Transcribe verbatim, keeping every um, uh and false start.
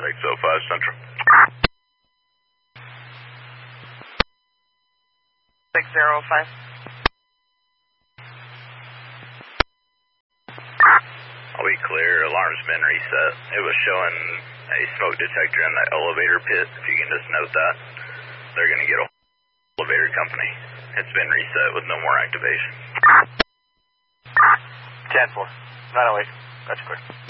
six oh five Central. six oh five. I'll be clear, alarm's been reset. It was showing a smoke detector in the elevator pit. If you can just note that, they're going to get a elevator company. It's been reset with no more activation. ten four. nine oh eight. That's clear.